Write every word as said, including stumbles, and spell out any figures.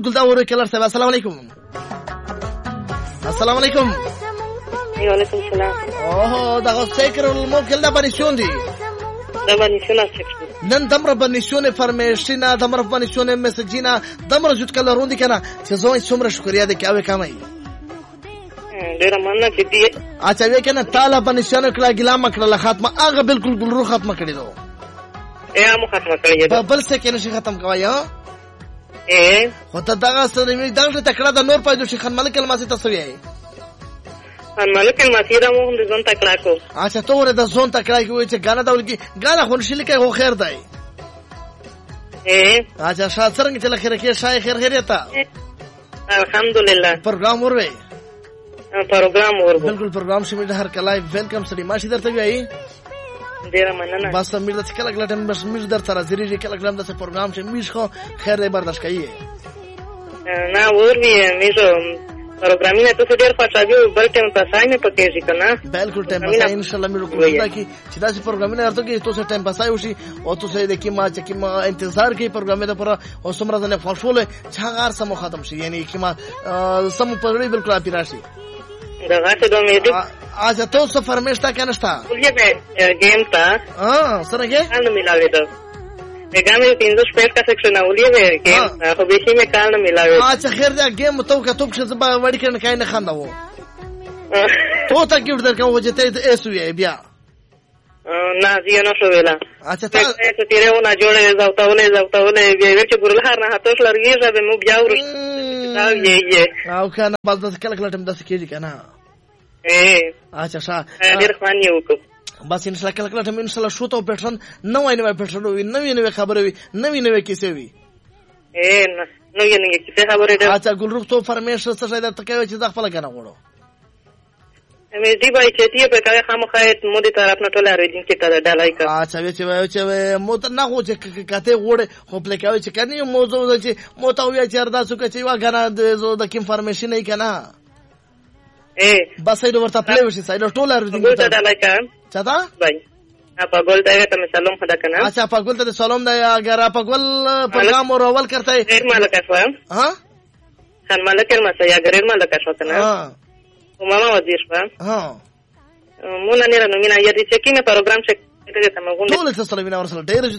بالکل دا وره کلر صاحب السلام علیکم. السلام علیکم. وعلیکم السلام. اوه دا سیکر الموکل دا بنیشوندی دا بنیشونه نن دمر بنیشونه فرمیشینا دمر بنیشونه مسجینا دمر جوت کله روندی کنه چې زوی څومره شکریا دې کاوه کمای ډیر مننه چې دې اچھا وې کنه تعالی بنیشونه کړه ګلام کړه ختمه هغه بالکل بالکل ختمه کړی دو اے مو ختمه کړی دا بل څه کنه شي ختم کوي ها اے خو ته دا سره می دغه تکړه د نور پایدو شي خان ملک الماسی تسوی ان ملک المسیره مو هم ځون تکړه کو اچھا ته ور د ځون تکړه کوي چې غانا دولګي غانا خون شي لکه هو خیر دی اے اچھا شاد څنګه چې لخر کې شای خیر خیر تا الحمدلله پروګرام ور وی پروګرام ور بالکل پروګرام شي د هر کلای ویلکم سړي ماشي درته وی ډیر مننه بس میر د کله کله ټیم بس میر در سره زری کله کله د پروګرام چې میش خو خیر دی برداشت کوي نه ور وی میشو پروګرامینه ته ډیر خوشاله بل ټیم پاسای نه پکېږي کنه بالکل ټیم پاسای ان شاء الله مې کوشش وکړي چې دا پروګرامینه ارته کې ته ټیم پاسای وشي او ته دې کې ما چې کې ما انتظار کوي پروګرامینه پر او سمره نه خوشاله چاغار سم ختم شي یعنی کې ما سم پرړي بالکل اپی راشي دا غاټه د مې دې اجه ته څه فرمیشتا کنه شتا ولې به گیم تا ها سره کې نه ملاوي دا گیم پینځه شپږ کا سیکشن اولې به گیم خو به شي مې کار نه ملاوي اچھا خیر دا گیم تو کا تو څه زبا وړي کنه کای نه خانداو تو تا کې ورته کوم چې ته ایسو یې بیا نه زه نه شو ویلا اچھا ته ته تیرې و نه جوړې زاوتاونه زاوتاونه بیا چې ګورل هر نه هاتوش لرګي به مو بیا ورس دا یې یې او کنه بس د کله کله ټیم د سکیږي کنه اے اچھا شا ډیر خوان یو کو بس ان شاء الله کله کله ټیم ان شاء الله شو ته پیټرن نوې نوې پیټرن وي نوې نوې خبرې وي نوې نوې کیسې وي اے نو یې نه کیسه خبرې ده اچھا ګلروخ تو فرمیش څه څه د تکوي چې د خپل کنه غوړو مې دی بای چې تی په کله خامخایت مو دي طرف نه ټوله ریډینګ کې تا ډالای کا اچھا وی چې وی چې مو ته نه غو چې کته غوړې خو پلی کوي چې کني موضوع چې مو ته وی چې اردا سو چې وا غنا د زو د انفارمیشن نه کنه اے بس ایډ ورته پلی وشي سایډ ټوله ریډینګ ته ډالای کا چتا بای اپا ګول ته ته سلام خدا کنه اچھا اپا ګول ته سلام دی اگر اپا ګول پیغام اور اول کرتا ہے غیر مالک اسوا ها خان مالک المسا یا غیر مالک اسوا کنه ها ماما وزیر شپه ها مونږ نه رانو مینا یادې چې کینه پروګرام چې ته ته مونږ ټول څه سره وینا ورسره ډېر